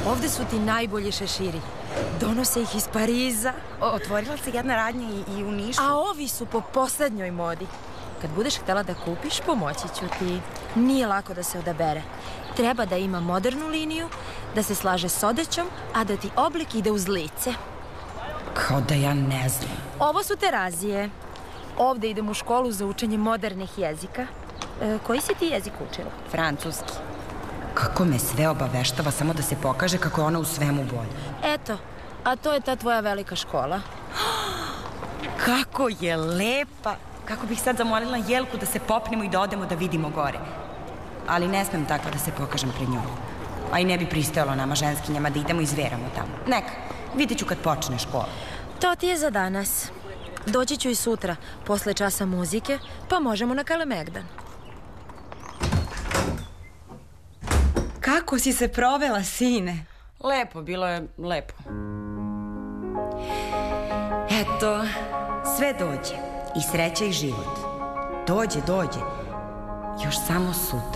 Ovde su ti najbolji šeširi. Donose ih iz Pariza. Otvorila se jedna radnja i u Nišu. A ovi su po poslednjoj modi. Kad budeš htela da kupiš, pomoći ću ti. Nije lako da se odabere. Treba da ima modernu liniju, da se slaže s odećom, a da ti oblik ide uz lice. Kao da ja ne znam. Ovo su Terazije. Ovde idem u školu za učenje modernih jezika. Koji si ti jezik učila? Francuski. Kako me sve obaveštava samo da se pokaže kako je ona u svemu bolja. Eto, a to je ta tvoja velika škola. Kako je lepa! Kako bih sad zamolila Jelku da se popnemo i da odemo da vidimo gore. Ali ne smem tako da se pokažem pred njom. A i ne bi pristajalo nama ženskinjama da idemo i zveramo tamo. Neka, vidjet ću kad počne škola. To ti je za danas. Doći ću i sutra, posle časa muzike, pa možemo na Kalemegdan. Kako si se provela, sine? Lepo, bilo je lepo. Eto, sve dođe. I sreća i život. Dođe, još samo sutra.